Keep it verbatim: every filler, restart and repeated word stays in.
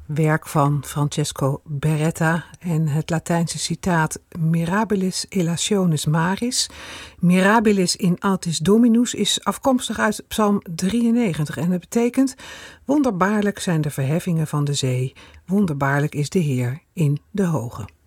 werk van Francesco Beretta en het Latijnse citaat Mirabilis elationis maris. Mirabilis in altis dominus is afkomstig uit Psalm drieënnegentig en het betekent: wonderbaarlijk zijn de verheffingen van de zee, wonderbaarlijk is de Heer in de hoge.